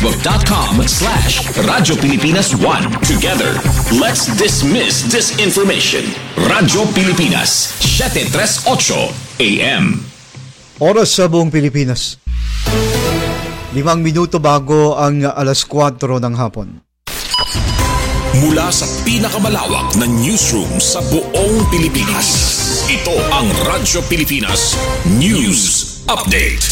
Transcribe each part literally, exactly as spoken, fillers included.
facebook.com slash Radyo Pilipinas one. Together, let's dismiss disinformation. Radyo Pilipinas, seven thirty-eight A M. Oras sa buong Pilipinas. Limang minuto bago ang alas kwatro ng hapon. Mula sa pinakamalawak na newsroom sa buong Pilipinas, ito ang Radyo Pilipinas News Update.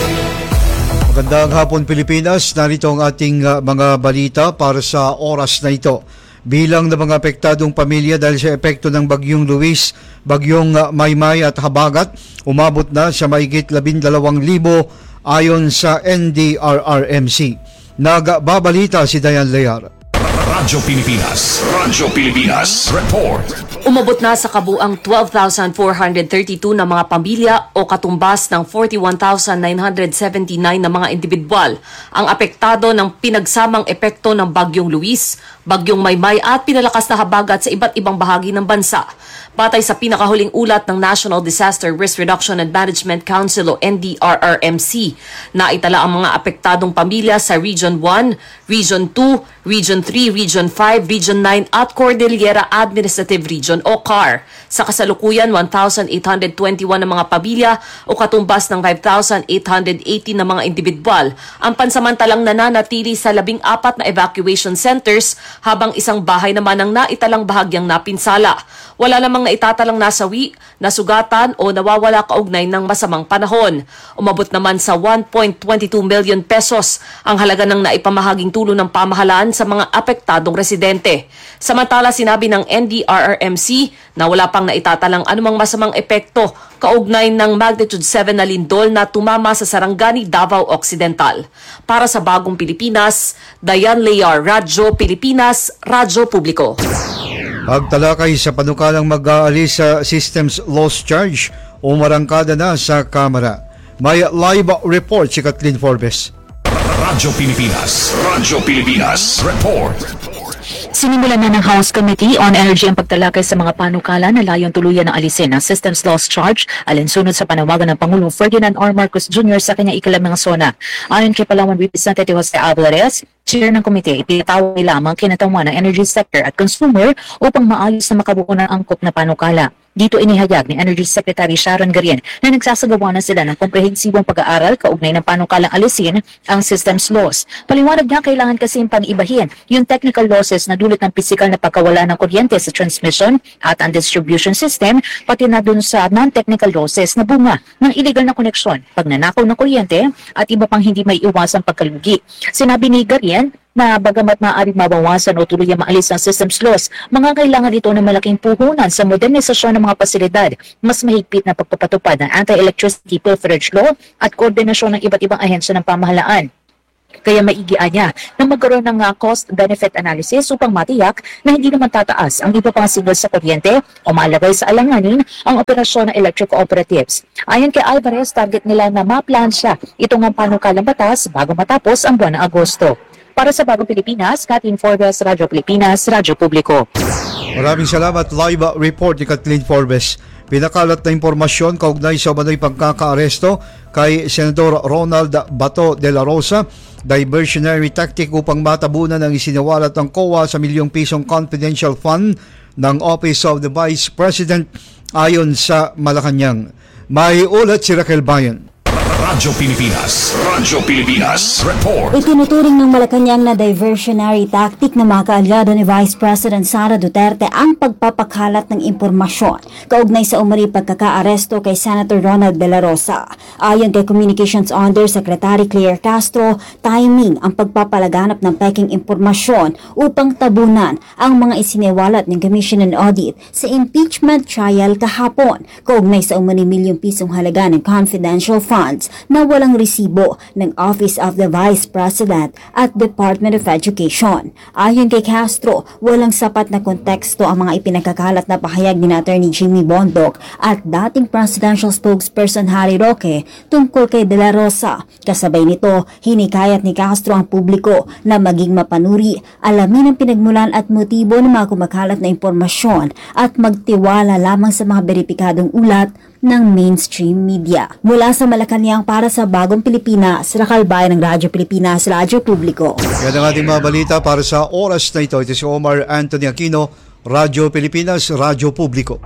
Magandang hapon Pilipinas, narito ang ating uh, mga balita para sa oras na ito. Bilang ng mga apektadong pamilya dahil sa epekto ng Bagyong Luis, Bagyong uh, Maymay at Habagat, umabot na sa mahigit labindalawang libo ayon sa N D R R M C. Nagbabalita si Dayan Lear. Radyo Pilipinas, Radyo Pilipinas Report. Umabot na sa kabuang twelve thousand four hundred thirty-two na mga pamilya o katumbas ng forty-one thousand nine hundred seventy-nine na mga individual ang apektado ng pinagsamang epekto ng Bagyong Luis, Bagyong Maymay at pinalakas na habagat sa iba't ibang bahagi ng bansa. Batay sa pinakahuling ulat ng National Disaster Risk Reduction and Management Council o N D R R M C, naitala ang mga apektadong pamilya sa Region one, Region two, Region three, Region five, Region nine at Cordillera Administrative Region o C A R. Sa kasalukuyan, one thousand eight hundred twenty-one na mga pamilya o katumbas ng five thousand eight hundred eighty na mga individual ang pansamantalang nananatili sa labing apat na evacuation centers habang isang bahay naman ang naitalang bahagyang napinsala. Wala namang naitatalang nasawi, nasugatan o nawawala kaugnay ng masamang panahon. Umabot naman sa one point two two million pesos ang halaga ng naipamahaging tulong ng pamahalaan sa mga apektadong residente. Samantala, sinabi ng N D R R M C na wala pang naitatalang anumang masamang epekto kaugnay ng magnitude seven na lindol na tumama sa Sarangani, Davao Occidental. Para sa Bagong Pilipinas, Dayan Lear, Radyo Pilipinas, Radyo Publiko. Pagtalakay sa panukalang mag-aalis sa systems loss charge, umarangkada na sa Kamara. May live report si Kathleen Forbes. Radyo Pilipinas, Radyo Pilipinas Report. Sinimulan na ng House Committee on Energy ang pagtalakay sa mga panukala na layong tuluyan ng alisin ang systems loss charge alinsunod sa panawagan ng Pangulong Ferdinand R. Marcos Junior sa kanyang ikalimang sona. Ayon kay Palawan Representative Jose Alvarez, chair ng komite, ipinatawag nila ang kinatawan ng energy sector at consumer upang maayos na makabuo ng angkop na panukala. Dito inihayag ni Energy Secretary Sharon Garien na nagsasagawa na sila ng komprehensibong pag-aaral kaugnay ng panukalang alisin ang systems loss. Paliwanag niya, kailangan kasi pag-ibahin yung technical losses na dulot ng pisikal na pagkawala ng kuryente sa transmission at ang distribution system, pati na dun sa non-technical losses na bunga ng illegal na koneksyon, pagnanakaw ng kuryente at iba pang hindi may iwasang pagkalugi. Sinabi ni Garien na bagamat maaaring mabawasan o tuluyang maalis ang systems loss, mga kailangan ito ng malaking puhunan sa modernisasyon ng mga pasilidad, mas mahigpit na pagpapatupad ng anti-electricity pilferage law at koordinasyon ng iba't ibang ahensya ng pamahalaan. Kaya maigian niya na magkaroon ng uh, cost-benefit analysis upang matiyak na hindi naman tataas ang iba pang signal sa kuryente o malagay sa alanganin ang operasyon ng electric cooperatives. Ayon kay Alvarez, target nila na maplansya itong ang panukalang batas bago matapos ang buwan ng Agosto. Para sa Bagong Pilipinas, Kathleen Forbes, Radyo Pilipinas, Radyo Publiko. Maraming salamat. Live report ni Kathleen Forbes. Pinakalat na impormasyon kaugnay sa umano'y pagkakaaresto kay Senador Ronald Bato de la Rosa, diversionary tactic upang matabunan ang isinawalat ng C O A sa milyong pisong confidential fund ng Office of the Vice President ayon sa Malacanang. May ulat si Raquel Bayan. Radyo Pilipinas, Radyo Pilipinas Report. Itinuturing ng Malacanang na diversionary tactic ng mga kaalyado ni Vice President Sara Duterte ang pagpapakalat ng impormasyon kaugnay sa umano'y pagkakaaresto kay Senator Ronald de la Rosa. Ayon kay Communications Undersecretary Claire Castro, timing ang pagpapalaganap ng peking impormasyon upang tabunan ang mga isiniwalat ng Commission on Audit sa impeachment trial kahapon kaugnay sa umano'y milyong pisong halaga ng confidential funds na walang resibo ng Office of the Vice President at Department of Education. Ayon kay Castro, walang sapat na konteksto ang mga ipinagkakalat na pahayag ni Attorney Jimmy Bondoc at dating presidential spokesperson Harry Roque tungkol kay De La Rosa. Kasabay nito, hinikayat ni Castro ang publiko na maging mapanuri, alamin ang pinagmulan at motibo ng mga kumakalat na impormasyon at magtiwala lamang sa mga beripikadong ulat ng mainstream media. Mula sa Malacanang para sa Bagong Pilipinas, Rakal Bayan ng Radyo Pilipinas, Radyo Publiko. Yan ang ating mga balita para sa oras na ito. Ito si Omar Anthony Aquino, Radyo Pilipinas, Radyo Publiko.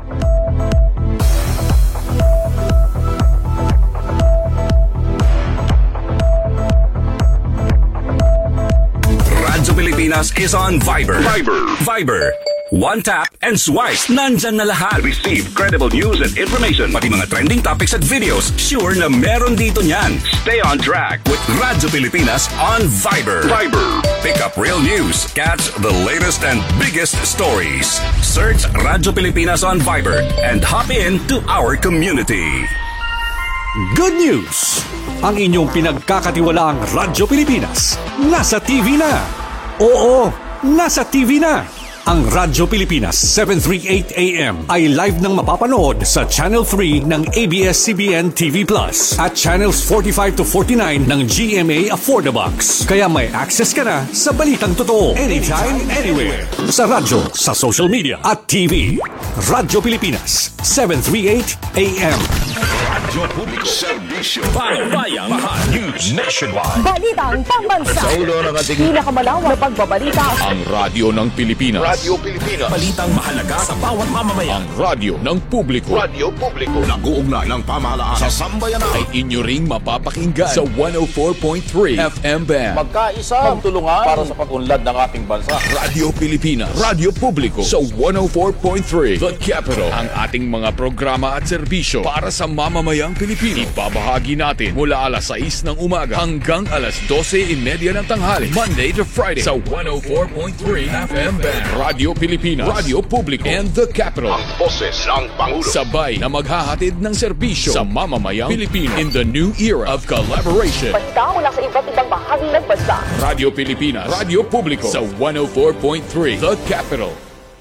Radyo Pilipinas is on Viber. Viber. Viber. One tap and swipe. Nandyan na lahat. Receive credible news and information. Pati mga trending topics at videos. Sure na meron dito niyan. Stay on track with Radyo Pilipinas on Viber. Viber. Pick up real news. Catch the latest and biggest stories. Search Radyo Pilipinas on Viber and hop in to our community. Good news! Ang inyong pinagkakatiwalaang Radyo Pilipinas nasa T V na. Oo, nasa T V na. Ang Radyo Pilipinas seven thirty-eight A M ay live nang mapapanood sa Channel three ng A B S C B N T V Plus at Channels forty-five to forty-nine ng G M A Affordabox. Kaya may access ka na sa balitang totoo anytime, anywhere. Sa radyo, sa social media at T V. Radyo Pilipinas seven thirty-eight A M. Radyo Publiko Serbisyo. Bayang Mahal News Nationwide. Balitang pambansa. Sa ulo ng ating pinakamalawak na pagbabalita. ang radyo ng Pilipinas. Radyo Pilipinas. Balitang mahalaga sa bawat mamamayan. Ang radyo ng publiko. Radyo Publiko. Nag-uugnay ng pamahalaan sa sambayanan. Ay inyo ring mapapakinggan sa one oh four point three F M band. Magkaisa, magtulungan para sa pag-unlad ng ating bansa. Radyo Pilipinas. Radyo Publiko sa one oh four point three The Capital. Ang ating mga programa at serbisyo para sa mamamayang Pilipino. Ibabahagi natin mula alas sais ng umaga hanggang alas dose thirty ng tanghali. Monday to Friday sa one oh four point three F M band. Radyo Pilipinas, Radyo Publiko, and The Capital. Ang boses ng Pangulo. Sabay na maghahatid ng serbisyo sa mamamayang Pilipino in the new era of collaboration. Basta mula sa iba't ibang bahagi ng bansa. Radyo Pilipinas, Radyo Publiko sa one oh four point three The Capital.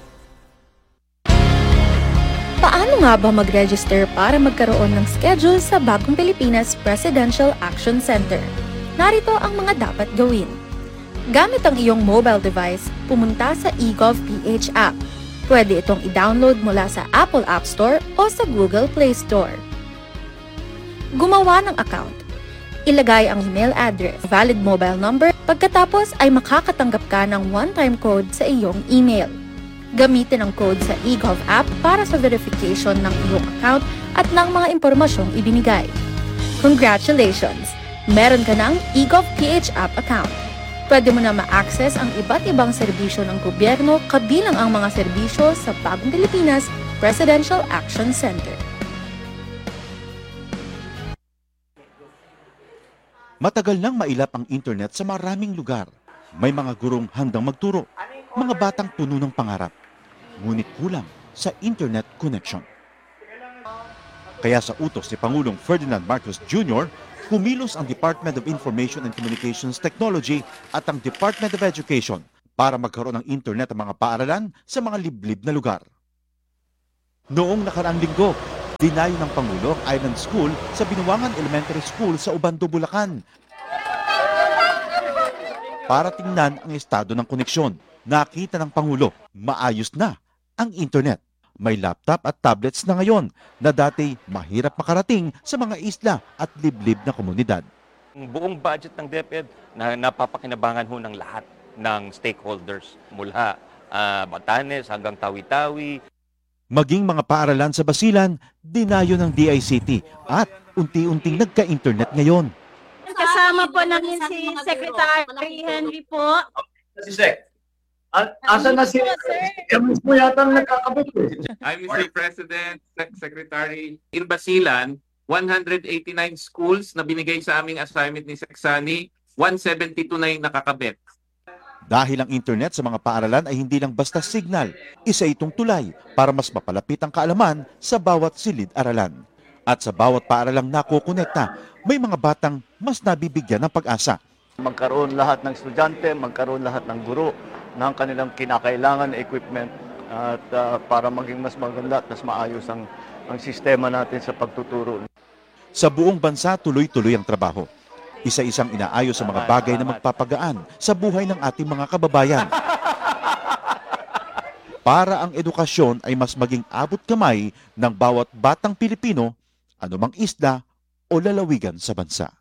Paano nga ba mag-register para magkaroon ng schedule sa Bagong Pilipinas Presidential Action Center? Narito ang mga dapat gawin. Gamit ang iyong mobile device, pumunta sa eGovPH app. Pwede itong i-download mula sa Apple App Store o sa Google Play Store. Gumawa ng account. Ilagay ang email address, valid mobile number, pagkatapos ay makakatanggap ka ng one-time code sa iyong email. Gamitin ang code sa eGov app para sa verification ng iyong account at ng mga impormasyong ibinigay. Congratulations! Meron ka ng eGovPH app account. Pwede mo na ma-access ang iba't ibang serbisyo ng gobyerno kabilang ang mga serbisyo sa Bagong Pilipinas Presidential Action Center. Matagal nang mailap ang internet sa maraming lugar. May mga gurong handang magturo, mga batang puno ng pangarap. Ngunit kulang sa internet connection. Kaya sa utos ni Pangulong Ferdinand Marcos Junior, kumilos ang Department of Information and Communications Technology at ang Department of Education para magkaroon ng internet ang mga paaralan sa mga liblib na lugar. Noong nakaraang linggo, dinayo ng Pangulo ang Island School sa Binuangan Elementary School sa Ubando, Bulacan. Para tingnan ang estado ng koneksyon, nakita ng Pangulo, maayos na ang internet. May laptop at tablets na ngayon na dati mahirap makarating sa mga isla at liblib na komunidad. Ang buong budget ng DepEd na napapakinabangan ho ng lahat ng stakeholders mula uh, Batanes hanggang Tawi-Tawi. Maging mga paaralan sa Basilan, dinayo ng D I C T at unti-unting nagka-internet ngayon. Kasama po namin si Secretary Henry po. Si Sec. Asa na si Emus mo yata ang nakakabit eh. I'm Mister President, Sec Secretary. In Basilan, one hundred eighty-nine schools na binigay sa aming assignment ni Seksani, one seventy-two na yung nakakabit. Dahil ang internet sa mga paaralan ay hindi lang basta signal, isa itong tulay para mas mapalapit ang kaalaman sa bawat silid-aralan. At sa bawat paaralang nakukonekta, may mga batang mas nabibigyan ng pag-asa. Magkaroon lahat ng estudyante, magkaroon lahat ng guro ng kanilang kinakailangan na equipment at uh, para maging mas maganda at mas maayos ang, ang sistema natin sa pagtuturo. Sa buong bansa, tuloy-tuloy ang trabaho. Isa-isang inaayos sa mga bagay na magpapagaan sa buhay ng ating mga kababayan. Para ang edukasyon ay mas maging abot kamay ng bawat batang Pilipino anumang isla o lalawigan sa bansa.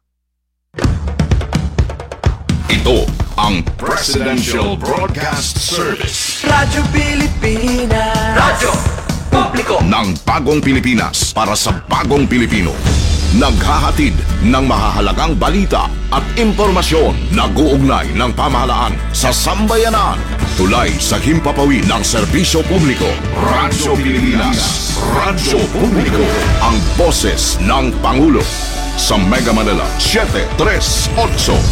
Ito ang Presidential Broadcast Service. Radyo Pilipinas. Radyo Publiko ng bagong Pilipinas para sa bagong Pilipino. Naghahatid ng mahahalagang balita at impormasyon na guugnay ng pamahalaan sa sambayanan. Tulay sa himpapawid ng serbisyo publiko. Radyo Pilipinas. Radyo Publiko. Ang boses ng Pangulo. Sa Mega Manila, seven three eight.